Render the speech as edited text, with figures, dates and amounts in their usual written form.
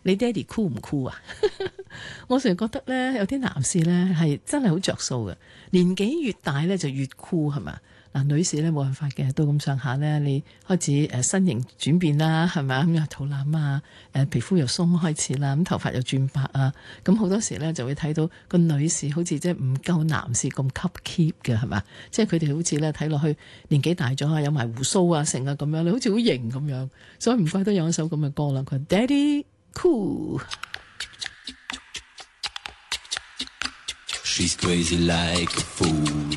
你爹哋酷唔酷啊？我成日覺得咧，有啲男士咧係真係好着數嘅，年紀越大咧就越酷係嘛？嗱，女士咧冇辦法嘅，到咁上下咧，你開始身形轉變啦，係咪？咁又肚腩啊，皮膚又鬆開始啦，咁頭髮又轉白啊，咁好多時咧就會睇到個女士好似即係唔夠男士咁吸 keep 嘅係嘛？即係佢哋好似咧睇落去年紀大咗啊，有埋鬍鬚啊，成啊咁樣，你好似好型咁樣，所以唔怪得有一首咁嘅歌啦。佢話 Daddy Cool。She's crazy like a fool.